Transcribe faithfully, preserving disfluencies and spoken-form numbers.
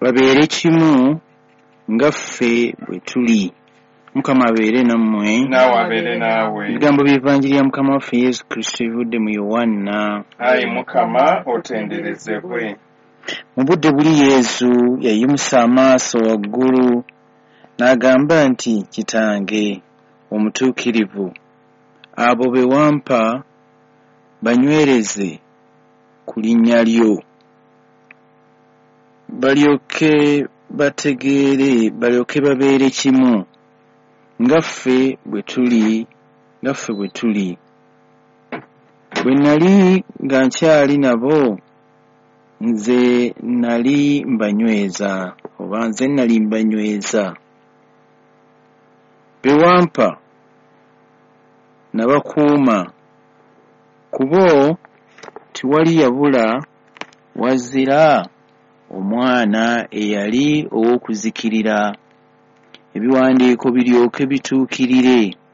babeere kimu nga ffe bwe tuli. Mukama abeere nammwe. Naawe abeere naawe. Ebigambo by'Evanjiri ya Mukama waffe Yesu Kristo ebivudde mu Yowaana. Ayi Mukama otenderezebwe. Mu budde buli Yesu yayimusa amaaso waggulu n'agamba nti, Kitange omutuukirivu, abo be wampa banywereze ku linnya lyo, balyoke bategeere, balyoke babeere kimu nga ffe bwe tuli, nga ffe bwe tuli. Bwe nali nga nkyali nabo, nze nali mbanyweza, oba nze nali mbanyweza. Be wampa nabakuuma, kubo tiwali yabula wazira omwana eyali ow'okuzikirira, ebiwandiiko biryoke bituukirire.